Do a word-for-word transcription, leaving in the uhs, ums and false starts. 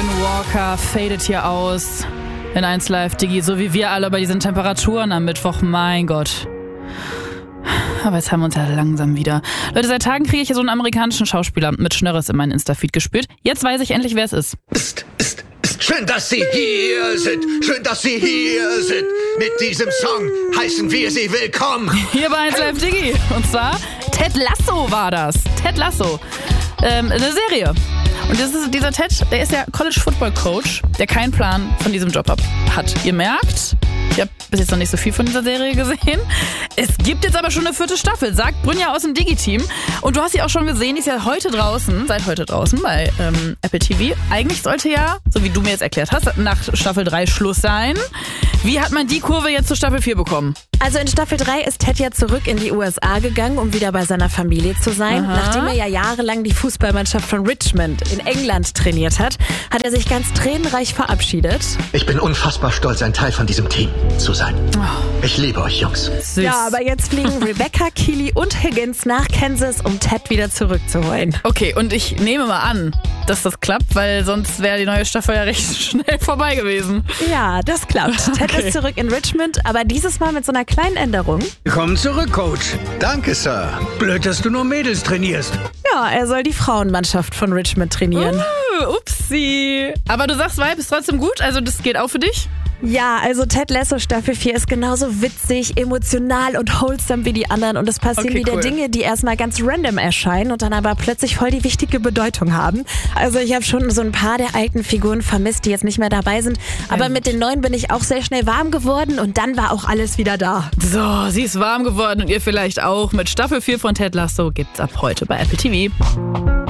Alan Walker fadet hier aus in eins Live, Diggi, so wie wir alle bei diesen Temperaturen am Mittwoch. Mein Gott. Aber jetzt haben wir uns ja langsam wieder. Leute, seit Tagen kriege ich hier so einen amerikanischen Schauspieler mit Schnörres in meinen Insta-Feed gespürt. Jetzt weiß ich endlich, wer es ist. Ist, ist, ist schön, dass Sie hier sind. Schön, dass Sie hier sind. Mit diesem Song heißen wir Sie willkommen. Hier bei eins Live, Diggi. Und zwar Ted Lasso war das. Ted Lasso. Ähm, eine Serie. Und das ist, dieser Ted, der ist ja College-Football-Coach, der keinen Plan von diesem Job hat. Ihr merkt, ich habe bis jetzt noch nicht so viel von dieser Serie gesehen. Es gibt jetzt aber schon eine vierte Staffel, sagt Brynja aus dem Digi-Team. Und du hast sie auch schon gesehen, die ist ja heute draußen, seit heute draußen bei ähm, Apple T V. Eigentlich sollte ja, so wie du mir jetzt erklärt hast, nach Staffel drei Schluss sein. Wie hat man die Kurve jetzt zu Staffel vier bekommen? Also in Staffel drei ist Ted ja zurück in die U S A gegangen, um wieder bei seiner Familie zu sein. Aha. Nachdem er ja jahrelang die Fußballmannschaft von Richmond in England trainiert hat, hat er sich ganz tränenreich verabschiedet. Ich bin unfassbar stolz, ein Teil von diesem Team zu sein. Ich liebe euch, Jungs. Süß. Ja, aber jetzt fliegen Rebecca, Keely und Higgins nach Kansas, um Ted wieder zurückzuholen. Okay, und ich nehme mal an, dass das klappt, weil sonst wäre die neue Staffel ja recht schnell vorbei gewesen. Ja, das klappt. Ted Okay. ist zurück in Richmond, aber dieses Mal mit so einer kleinen Änderung. Willkommen zurück, Coach. Danke, Sir. Blöd, dass du nur Mädels trainierst. Ja, er soll die Frauenmannschaft von Richmond trainieren. Uh, upsi. Aber du sagst, Vibe ist trotzdem gut, also das geht auch für dich? Ja, also Ted Lasso Staffel vier ist genauso witzig, emotional und wholesome wie die anderen und es passieren Okay, wieder cool. Dinge, die erstmal ganz random erscheinen und dann aber plötzlich voll die wichtige Bedeutung haben. Also ich habe schon so ein paar der alten Figuren vermisst, die jetzt nicht mehr dabei sind, aber mit den neuen bin ich auch sehr schnell warm geworden und dann war auch alles wieder da. So, sie ist warm geworden und ihr vielleicht auch. Mit Staffel vier von Ted Lasso gibt's ab heute bei Apple T V.